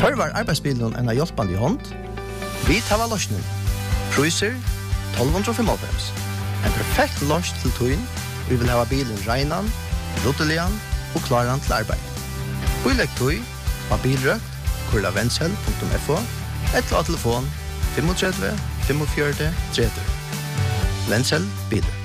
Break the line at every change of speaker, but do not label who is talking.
Tørvar arbeidsbilen en av hjelpende hånd. Vi tar løsningen. Priser 1295. En perfekt løs til tøyen. Vi vil ha bilen regnan, ruttelian og klaran til arbeid. Bilegg tøy på bilrøkt, kurlavensel.fo, eller telefon 35 45 30. Vensel biler.